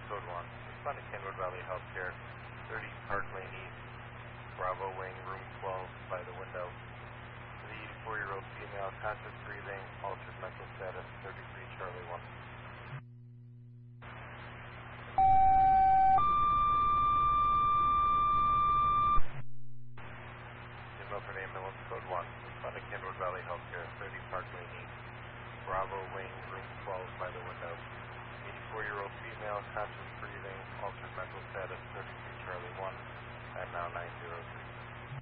code 1. Respond to Kenwood Valley Healthcare, 30 Park Lane East, Bravo Wing, room 12 by the window. To the 84-year-old female, conscious breathing, altered mental status, 33 Charlie 1. Milford Ambulance code 1. Respond to Kenwood Valley Healthcare, 30 Park Lane East, Bravo Wing, room 12 by the window. 84-year-old female, conscious breathing, altered mental status, 33 Charlie 1, and now 903.